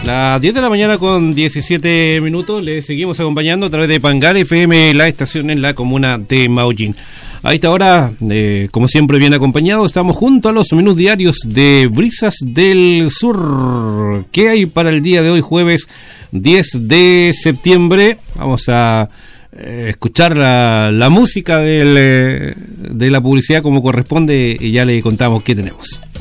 Las 10 de la mañana con 17 minutos, le seguimos acompañando a través de Pangar FM, la estación en la comuna de Maullín. A esta hora, como siempre bien acompañado, estamos junto a los menús diarios de Brisas del Sur. ¿Qué hay para el día de hoy, jueves 10 de septiembre? Vamos a escuchar la música de la publicidad como corresponde y ya le contamos qué tenemos.